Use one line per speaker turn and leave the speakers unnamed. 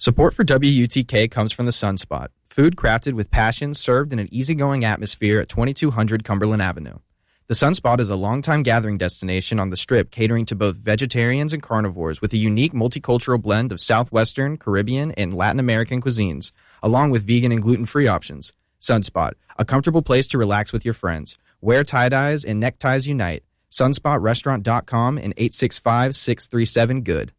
Support for WUTK comes from the Sunspot, food crafted with passion served in an easygoing atmosphere at 2200 Cumberland Avenue. The Sunspot is a longtime gathering destination on the Strip catering to both vegetarians and carnivores with a unique multicultural blend of Southwestern, Caribbean, and Latin American cuisines, along with vegan and gluten-free options. Sunspot, a comfortable place to relax with your friends. Wear tie-dyes and neckties unite. SunspotRestaurant.com and 865-637-GOOD.